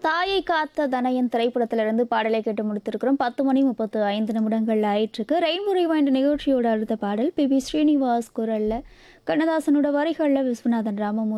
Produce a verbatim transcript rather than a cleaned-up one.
தாயை காத்த தனயன் திரைப்படத்திலிருந்து பாடலை கேட்டு முடித்திருக்கிறோம். பத்து மணி முப்பத்து ஐந்து நிமிடங்கள் ஆயிட்டிருக்கு. ரெயின்போ ரிவைண்ட் நிகழ்ச்சியோட அடுத்த பாடல் பி பி ஸ்ரீனிவாஸ் குரல்ல, கண்ணதாசனோட வரிகளில் விஸ்வநாதன் ராமமூர்த்தி